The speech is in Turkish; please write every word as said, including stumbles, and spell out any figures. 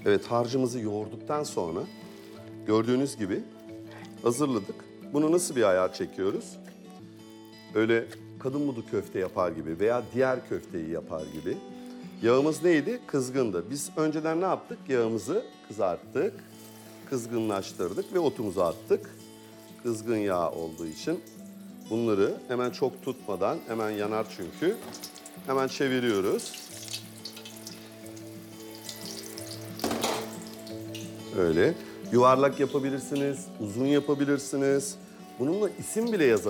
Evet, harcımızı yoğurduktan sonra gördüğünüz gibi hazırladık. Bunu nasıl bir ayar çekiyoruz? Öyle kadın budu köfte yapar gibi veya diğer köfteyi yapar gibi. Yağımız neydi? Kızgındı. Biz önceden ne yaptık? Yağımızı kızarttık, kızgınlaştırdık ve otumuzu attık. Kızgın yağ olduğu için bunları hemen çok tutmadan, hemen yanar çünkü. Hemen çeviriyoruz. Öyle. Yuvarlak yapabilirsiniz, uzun yapabilirsiniz. Bununla isim bile yazabilirsiniz.